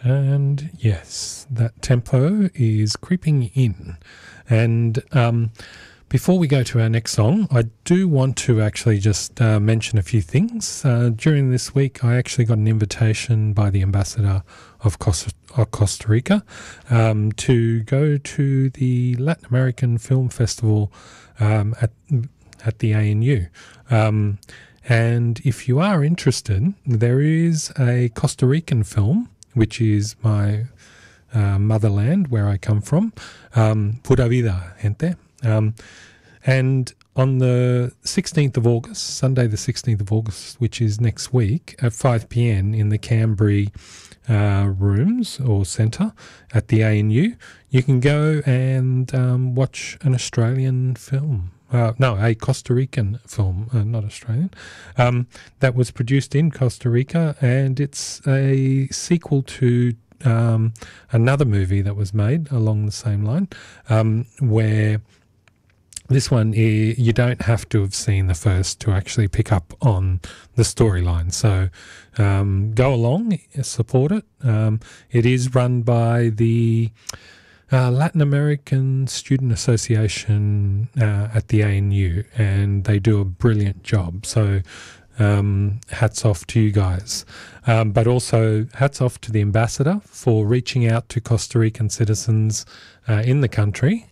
And yes, that tempo is creeping in. And before we go to our next song, I do want to actually just mention a few things. During this week, I actually got an invitation by the ambassador of Costa Rica to go to the Latin American Film Festival at the ANU. And if you are interested, there is a Costa Rican film, which is my motherland, where I come from, Pura Vida, gente. And on the 16th of August, Sunday the 16th of August, which is next week, at 5 p.m. in the Cambry rooms or centre at the ANU, you can go and watch an Australian film. A Costa Rican film, not Australian, that was produced in Costa Rica, and it's a sequel to another movie that was made along the same line, where this one, you don't have to have seen the first to actually pick up on the storyline. So go along, support it. It is run by the Latin American Student Association at the ANU, and they do a brilliant job. So hats off to you guys. But also hats off to the ambassador for reaching out to Costa Rican citizens in the country.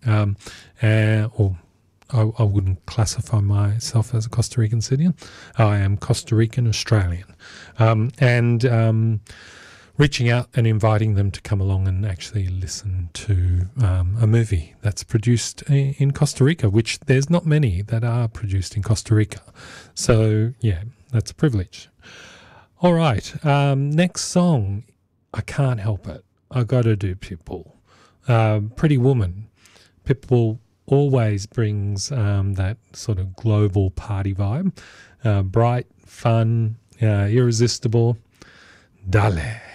I wouldn't classify myself as a Costa Rican citizen. I am Costa Rican Australian. And reaching out and inviting them to come along and actually listen to a movie that's produced in Costa Rica, which there's not many that are produced in Costa Rica. So, yeah, that's a privilege. All right, next song, I can't help it. I got to do Pitbull. Pretty Woman. Pitbull always brings that sort of global party vibe. Bright, fun, irresistible. Dale.